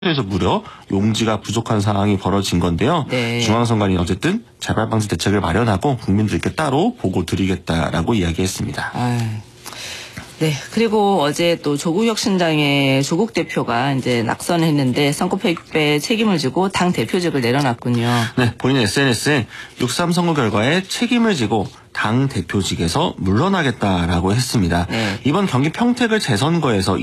에서 무려 용지가 부족한 상황이 벌어진 건데요. 네. 중앙선관위는 어쨌든 재발 방지 대책을 마련하고 국민들께 따로 보고 드리겠다라고 이야기했습니다. 네. 그리고 어제 또 조국혁신당의 조국 대표가 이제 낙선했는데 선거 패배에 책임을 지고 당 대표직을 내려놨군요. 네, 본인 SNS에 6.3 선거 결과에 책임을 지고 당 대표직에서 물러나겠다라고 했습니다. 네. 이번 경기 평택을 재선거에서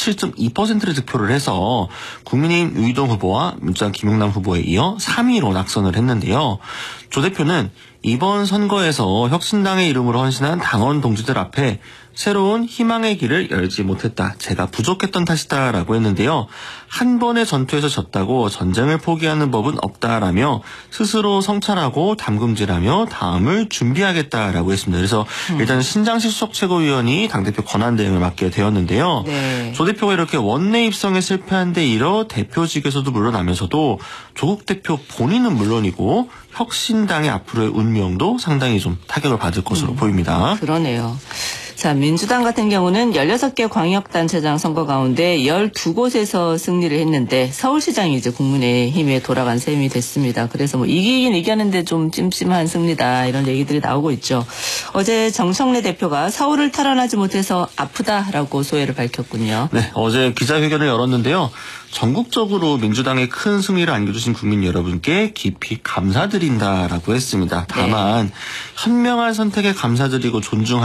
27.2%를 득표를 해서 국민의힘 유이동 후보와 민주당 김용남 후보에 이어 3위로 낙선을 했는데요. 조 대표는 이번 선거에서 혁신당의 이름으로 헌신한 당원 동지들 앞에 새로운 희망의 길을 열지 못했다. 제가 부족했던 탓이다라고 했는데요. 한 번의 전투에서 졌다고 전쟁을 포기하는 법은 없다라며 스스로 성찰하고 담금질하며 다음을 준비하겠다라고 했습니다. 그래서 일단 신장식 수석 최고위원이 당대표 권한대행을 맡게 되었는데요. 네. 조 대표가 이렇게 원내 입성에 실패한 데 이어 대표직에서도 물러나면서도 조국 대표 본인은 물론이고 혁신당의 앞으로의 운명도 상당히 좀 타격을 받을 것으로 보입니다. 그러네요. 자, 민주당 같은 경우는 16개 광역단체장 선거 가운데 12곳에서 승리를 했는데 서울시장이 이제 국민의힘에 돌아간 셈이 됐습니다. 그래서 뭐 이기긴 이겼는데 좀 찜찜한 승리다 이런 얘기들이 나오고 있죠. 어제 정청래 대표가 서울을 탈환하지 못해서 아프다라고 소회를 밝혔군요. 네, 어제 기자회견을 열었는데요. 전국적으로 민주당의 큰 승리를 안겨주신 국민 여러분께 깊이 감사드린다라고 했습니다. 다만 현명한 선택에 감사드리고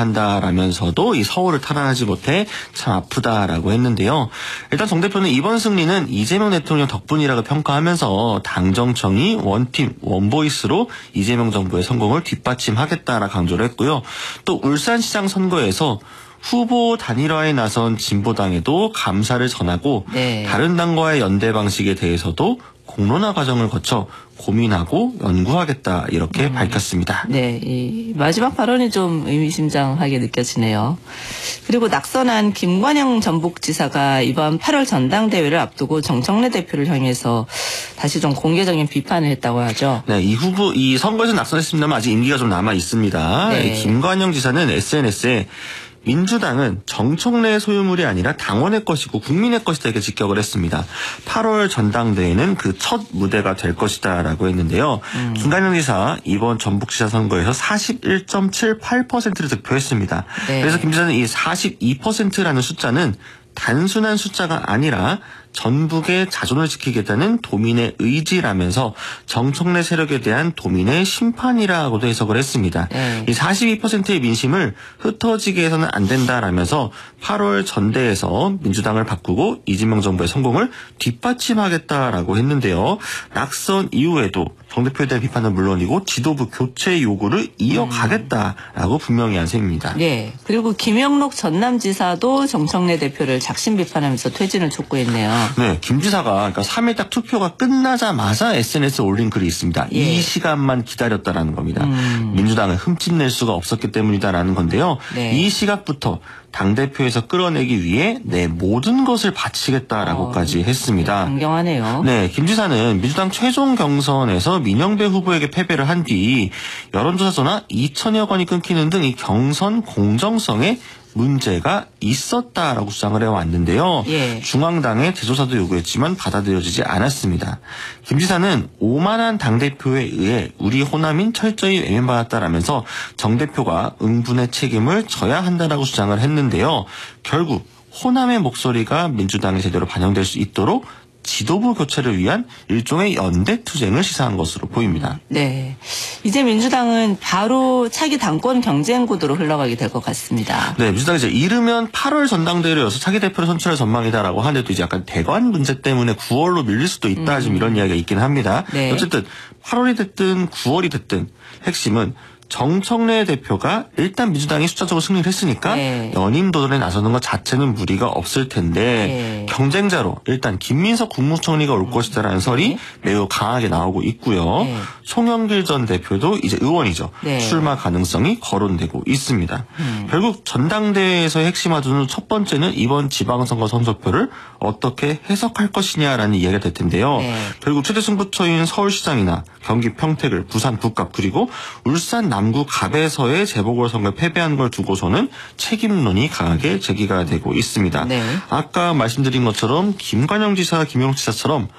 존중한다라면서도 이 서울을 탈환하지 못해 참 아프다라고 했는데요. 일단 정 대표는 이번 승리는 이재명 대통령 덕분이라고 평가하면서 당정청이 원팀 원보이스로 이재명 정부의 성공을 뒷받침하겠다라 강조를 했고요. 또 울산시장 선거에서 후보 단일화에 나선 진보당에도 감사를 전하고 다른 당과의 연대 방식에 대해서도 공론화 과정을 거쳐 고민하고 연구하겠다 이렇게 밝혔습니다. 네, 이 마지막 발언이 좀 의미심장하게 느껴지네요. 그리고 낙선한 김관영 전북지사가 이번 8월 전당대회를 앞두고 정청래 대표를 향해서 다시 좀 공개적인 비판을 했다고 하죠. 네, 이 선거에서 낙선했습니다만 아직 임기가 좀 남아 있습니다. 네. 김관영 지사는 SNS에 민주당은 정청래의 소유물이 아니라 당원의 것이고 국민의 것이다 이렇게 직격을 했습니다. 8월 전당대회는 그 첫 무대가 될 것이다라고 했는데요. 김관영 지사 이번 전북시장 선거에서 41.78%를 득표했습니다. 네. 그래서 김 지사는 이 42%라는 숫자는 단순한 숫자가 아니라 전북의 자존을 지키겠다는 도민의 의지라면서 정청래 세력에 대한 도민의 심판이라고도 해석을 했습니다. 이 42%의 민심을 흩어지게 해서는 안 된다라면서 8월 전대에서 민주당을 바꾸고 이재명 정부의 성공을 뒷받침하겠다라고 했는데요. 낙선 이후에도 정 대표에 대한 비판은 물론이고 지도부 교체 요구를 이어가겠다라고 분명히 한 셈입니다. 네. 그리고 김영록 전남지사도 정청래 대표를 작심 비판하면서 퇴진을 촉구했네요. 네, 김 지사가 그러니까 3일 딱 투표가 끝나자마자 SNS에 올린 글이 있습니다. 이 시간만 기다렸다라는 겁니다. 민주당을 흠집낼 수가 없었기 때문이다라는 건데요. 이 시각부터 당대표에서 끌어내기 위해 내 모든 것을 바치겠다라고까지 했습니다. 강경하네요. 네, 김 지사는 민주당 최종 경선에서 민영배 후보에게 패배를 한 뒤 여론조사 전화 2천여 건이 끊기는 등 이 경선 공정성에 문제가 있었다라고 주장을 해왔는데요. 중앙당의 재조사도 요구했지만 받아들여지지 않았습니다. 김 지사는 오만한 당대표에 의해 우리 호남인 철저히 외면받았다라면서 정 대표가 응분의 책임을 져야 한다라고 주장을 했는데요. 결국 호남의 목소리가 민주당에 제대로 반영될 수 있도록 지도부 교체를 위한 일종의 연대 투쟁을 시사한 것으로 보입니다. 네, 이제 민주당은 바로 차기 당권 경쟁 구도로 흘러가게 될 것 같습니다. 네, 민주당이 이제 이르면 8월 전당대회를 여서 차기 대표를 선출할 전망이다라고 하는데도 이제 약간 대관 문제 때문에 9월로 밀릴 수도 있다 좀 이런 이야기가 있긴 합니다. 어쨌든 8월이 됐든 9월이 됐든 핵심은 정청래 대표가 일단 민주당이 숫자적으로 승리를 했으니까 연임 도전에 나서는 것 자체는 무리가 없을 텐데 경쟁자로 일단 김민석 국무총리가 올 것이다라는 설이 매우 강하게 나오고 있고요. 송영길 전 대표도 이제 의원이죠. 출마 가능성이 거론되고 있습니다. 결국 전당대회에서의 핵심 화두는 첫 번째는 이번 지방선거 성적표를 어떻게 해석할 것이냐라는 이야기가 될 텐데요. 결국 최대 승부처인 서울시장이나 경기 평택을 부산 북갑 그리고 울산 남 남구 갑에서의 재보궐선거에 패배한 걸 두고서는 책임론이 강하게 제기가 되고 있습니다. 네. 아까 말씀드린 것처럼 김관영 지사, 김영욱 지사처럼